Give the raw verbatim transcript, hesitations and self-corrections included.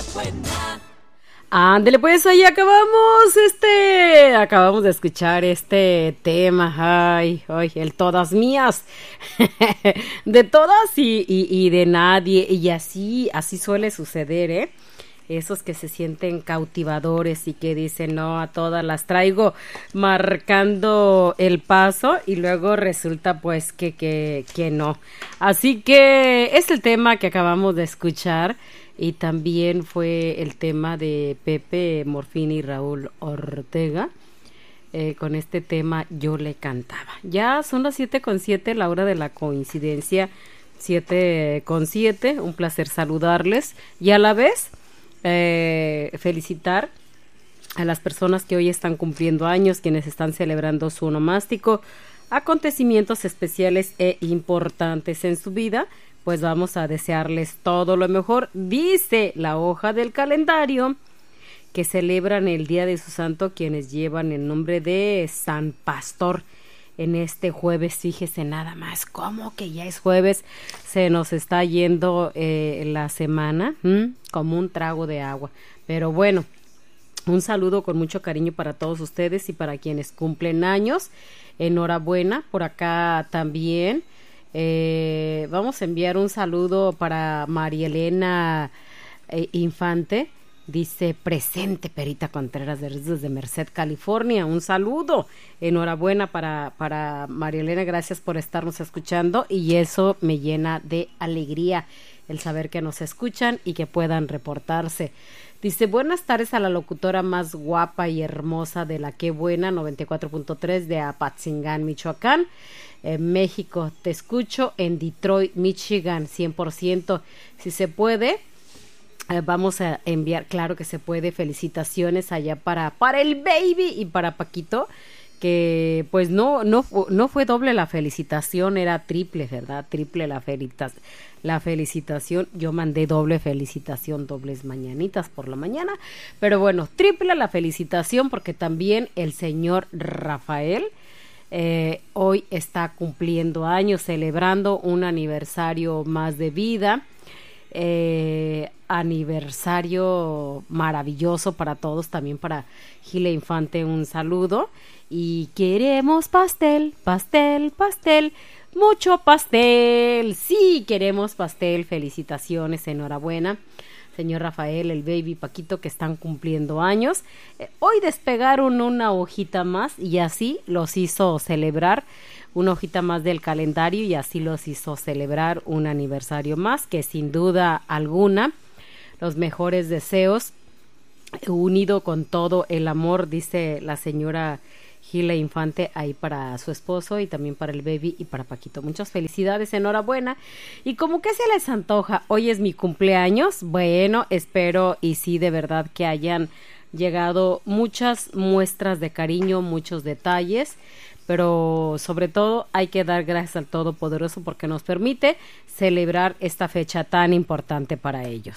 Buena. Ándele, pues ahí acabamos este, acabamos de escuchar este tema, ay, ay, el todas mías, de todas y, y, y de nadie, y así, así suele suceder, ¿eh? Esos que se sienten cautivadores y que dicen, no, a todas las traigo marcando el paso y luego resulta pues que, que, que no. Así que es el tema que acabamos de escuchar. Y también fue el tema de Pepe Morfín y Raúl Ortega. Eh, con este tema Yo le cantaba. Ya son las siete con siete, la hora de la coincidencia, siete con siete. Un placer saludarles y a la vez eh, felicitar a las personas que hoy están cumpliendo años, quienes están celebrando su onomástico, acontecimientos especiales e importantes en su vida. Pues vamos a desearles todo lo mejor. Dice la hoja del calendario que celebran el día de su santo quienes llevan el nombre de San Pastor en este jueves. Fíjese nada más, como que ya es jueves, se nos está yendo eh, la semana ¿m? como un trago de agua. Pero bueno, un saludo con mucho cariño para todos ustedes y para quienes cumplen años. Enhorabuena por acá también. Eh, vamos a enviar un saludo para María Elena eh, Infante. Dice presente Perita Contreras desde Merced, California. Un saludo, enhorabuena para, para María Elena, gracias por estarnos escuchando y eso me llena de alegría el saber que nos escuchan y que puedan reportarse. Dice, buenas tardes a la locutora más guapa y hermosa de la Que Buena, noventa y cuatro punto tres de Apatzingán, Michoacán. En México, te escucho en Detroit, Michigan, cien por ciento. Si se puede, eh, vamos a enviar, claro que se puede, felicitaciones allá para, para el baby y para Paquito, que pues no, no, no fue doble la felicitación, era triple, ¿verdad? Triple la, felita, la felicitación. Yo mandé doble felicitación, dobles mañanitas por la mañana, pero bueno, triple la felicitación porque también el señor Rafael Eh, hoy está cumpliendo años, celebrando un aniversario más de vida, eh, aniversario maravilloso para todos, también para Gile Infante un saludo, y queremos pastel, pastel, pastel, mucho pastel, sí, queremos pastel, felicitaciones, enhorabuena. Señor Rafael, el baby Paquito que están cumpliendo años. Eh, hoy despegaron una hojita más y así los hizo celebrar una hojita más del calendario y así los hizo celebrar un aniversario más que sin duda alguna los mejores deseos unido con todo el amor, dice la señora Gila Infante ahí para su esposo y también para el baby y para Paquito. Muchas felicidades, enhorabuena. Y como que se les antoja, hoy es mi cumpleaños, bueno, espero y sí de verdad que hayan llegado muchas muestras de cariño, muchos detalles, pero sobre todo hay que dar gracias al Todopoderoso porque nos permite celebrar esta fecha tan importante para ellos.